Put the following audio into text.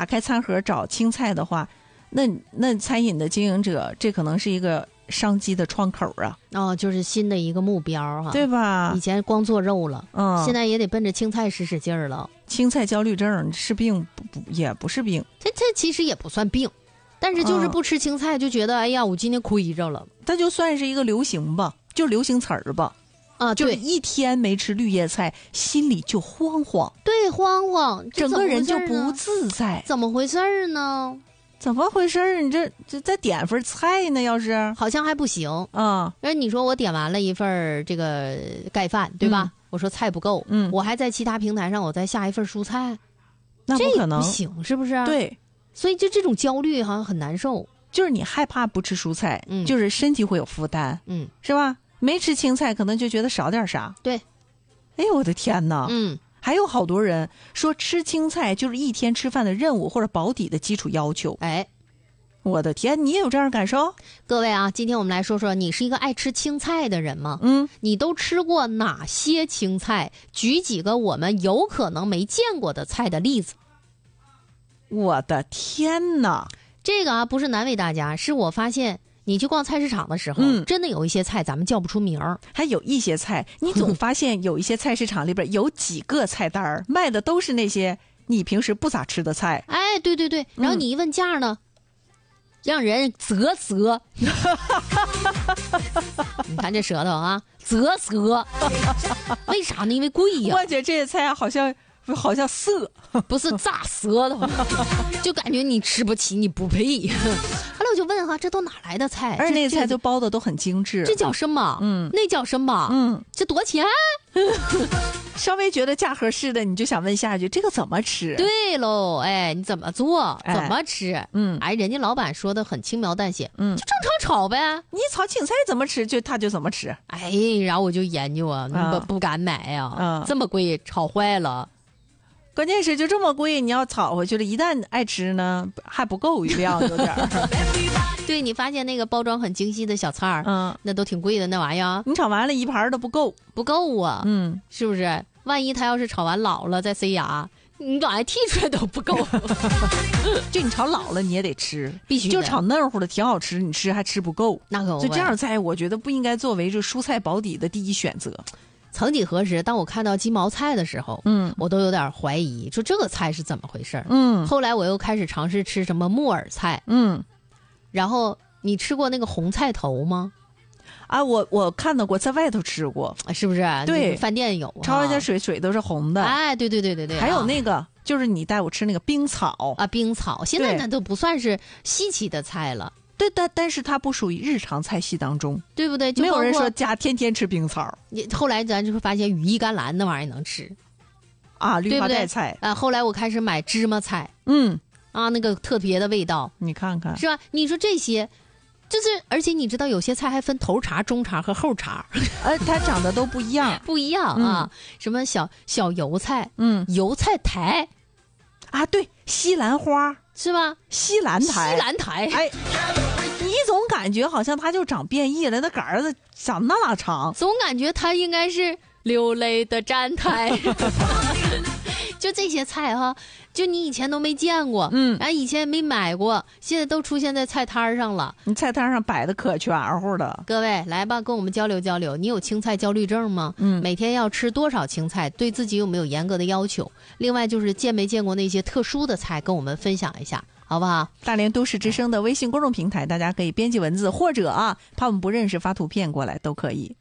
打开餐盒找青菜的话，那餐饮的经营者，这可能是一个商机的窗口啊。 哦，就是新的一个目标哈， 对吧？ 以前光做肉了，现在也得奔着青菜使劲儿了。 青菜焦虑症是病也不是病， 这其实也不算病，但是就是不吃青菜就觉得哎呀，我今天亏着了。 它就算是一个流行吧，就流行词儿吧。 啊， 就是一天没吃绿叶菜，心里就慌慌， 对，慌慌， 整个人就不自在。 怎么回事呢？ 怎么回事？你这再点份菜呢？要是好像还不行啊。 而你说我点完了一份这个盖饭，对吧？我说菜不够，我还在其他平台上我再下一份蔬菜， 那不可能， 这不行，是不是？ 对， 所以就这种焦虑好像很难受。 就是你害怕不吃蔬菜，就是身体会有负担，是吧？没吃青菜可能就觉得少点啥。 对， 哎呦我的天哪！还有好多人说吃青菜就是一天吃饭的任务或者保底的基础要求。 哎， 我的天，你也有这样的感受？ 各位啊，今天我们来说说，你是一个爱吃青菜的人吗？你都吃过哪些青菜？举几个我们有可能没见过的菜的例子。 我的天哪！ 这个啊，不是难为大家，是我发现你去逛菜市场的时候，真的有一些菜咱们叫不出名儿， 还有一些菜，你总发现有一些菜市场里边有几个菜单儿卖的都是那些你平时不咋吃的菜。 哎，对对对，然后你一问价呢，让人啧啧。你看这舌头啊，啧啧。为啥呢？因为贵呀。 我觉得这些菜好像涩， 不是炸舌头，就感觉你吃不起，你不配。后来我就问哈，这都哪来的菜？ 而且那菜都包的都很精致。 这叫什么？那叫什么？这多少钱？ 稍微觉得价合适的，你就想问下去，这个怎么吃？ 对喽，哎，你怎么做？怎么吃？哎，人家老板说的很轻描淡写，就正常炒呗。 你炒青菜怎么吃，他就怎么吃。 哎，然后我就研究啊，不敢买呀，这么贵，炒坏了。 关键是就这么贵，你要炒回去了，一旦爱吃呢，还不够量，有点。 对，你发现那个包装很精细的小菜儿，那都挺贵的那玩意儿， 你炒完了一盘都不够啊，是不是？万一他要是炒完老了再塞牙，你把它剔出来都不够。 就你炒老了你也得吃， 必须就炒嫩乎的挺好吃，你吃还吃不够， 那可不。 所以这样菜我觉得不应该作为这蔬菜保底的第一选择。 曾几何时，当我看到鸡毛菜的时候，我都有点怀疑，说这个菜是怎么回事？后来我又开始尝试吃什么木耳菜，然后你吃过那个红菜头吗？ 啊，我看到过，在外头吃过， 是不是？ 对， 饭店有， 焯一下水都是红的。 哎，对对对对对。 还有那个，就是你带我吃那个冰草啊，冰草，现在那都不算是稀奇的菜了。 对，但是它不属于日常菜系当中， 对不对？ 没有人说家天天吃冰草。 后来咱就会发现羽衣甘蓝那玩意儿能吃啊，绿花带菜啊。后来我开始买芝麻菜，那个特别的味道， 你看看是吧？你说这些，就是而且你知道有些菜还分头茬、中茬和后茬， 它长得都不一样， 不一样啊。什么小油菜，油菜苔啊，对，西兰花是吧？ 西兰苔，哎。你总感觉好像它就长变异了，那杆子长那么长， 总感觉它应该是流泪的站台。就这些菜哈，就你以前都没见过，然后以前也没买过，现在都出现在菜摊上了。 你菜摊上摆的可全乎了。 各位来吧，跟我们交流交流，你有青菜焦虑症吗？每天要吃多少青菜？对自己有没有严格的要求？另外就是见没见过那些特殊的菜，跟我们分享一下。好不好？ 大连都市之声的微信公众平台，大家可以编辑文字，或者怕我们不认识发图片过来都可以。